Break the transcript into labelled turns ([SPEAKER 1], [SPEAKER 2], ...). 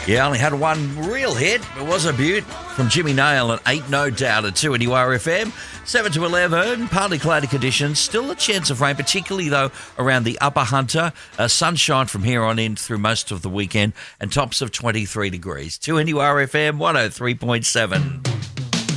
[SPEAKER 1] Yeah, only had one real hit. It was a beaut from Jimmy Nail and Ain't No Doubt at 2 NURFM. 7 to 11, partly cloudy conditions. Still a chance of rain, particularly, though, around the Upper Hunter. Sunshine from here on in through most of the weekend and tops of 23 degrees. 2 NURFM 103.7.